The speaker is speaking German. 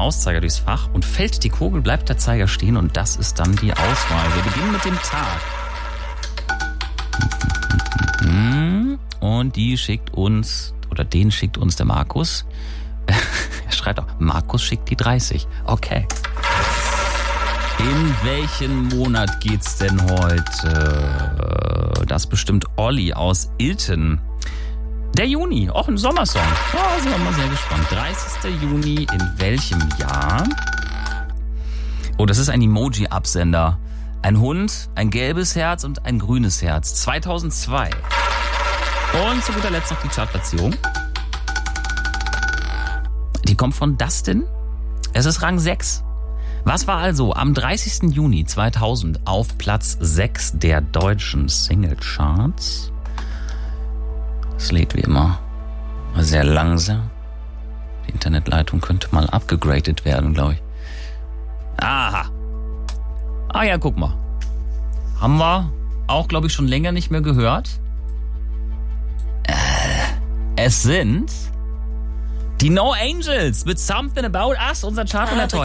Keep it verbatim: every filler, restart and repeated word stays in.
Mauszeiger durchs Fach und fällt die Kugel, bleibt der Zeiger stehen und das ist dann die Auswahl. Wir beginnen mit dem Tag. Und die schickt uns, oder den schickt uns der Markus. Er schreibt auch, Markus schickt die dreißig. Okay. In welchen Monat geht's denn heute? Das bestimmt Olli aus Ilten. Der Juni, auch ein Sommersong. Oh, sind wir mal sehr gespannt. dreißigster Juni in welchem Jahr? Oh, das ist ein Emoji-Absender. Ein Hund, ein gelbes Herz und ein grünes Herz. zweitausendzwei. Und zu guter Letzt noch die Chartplatzierung. Die kommt von Dustin. Es ist Rang sechs. Was war also am dreißigsten Juni zweitausend auf Platz sechs der deutschen Singlecharts? Es lädt wie immer sehr langsam. Die Internetleitung könnte mal abgegradet werden, glaube ich. Aha. Ah ja, guck mal. Haben wir auch, glaube ich, schon länger nicht mehr gehört. Äh, es sind die No Angels mit Something About Us, unser Chart von der